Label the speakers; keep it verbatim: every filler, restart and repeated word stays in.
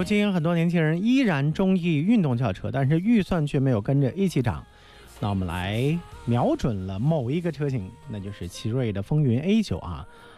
Speaker 1: 如今很多年轻人依然中意运动轿车，但是预算却没有跟着一起涨。那我们来瞄准了某一个车型，那就是奇瑞的风云 A 九 啊。